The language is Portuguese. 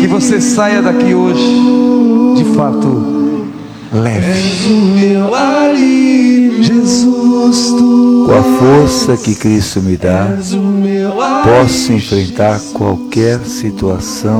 Que você saia daqui hoje, de fato, leve. Jesus, tu com a força que Cristo me dá, posso enfrentar qualquer situação